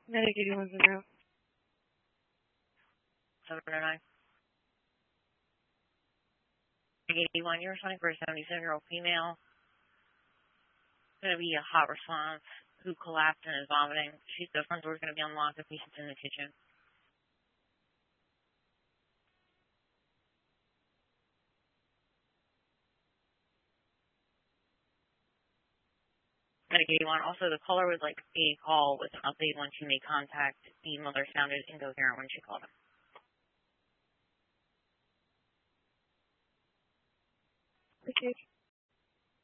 Medic 81's in route. 709. 81, you're responding for a 77-year-old female. It's going to be a hot response who collapsed and is vomiting. The front door is going to be unlocked. The patient's in the kitchen. Medic 81, also the caller would like a call with an update when she made contact. The mother sounded incoherent when she called him. Okay.